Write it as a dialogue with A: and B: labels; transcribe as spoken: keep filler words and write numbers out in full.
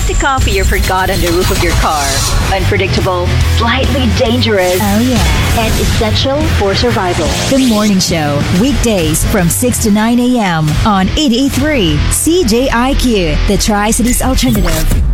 A: the coffee you forgot on the roof of your car. Unpredictable, slightly dangerous,
B: Oh, yeah.
A: and essential for survival.
B: The Morning Show, weekdays from six to nine a.m. on eighty-eight point three C J I Q, the Tri-Cities Alternative.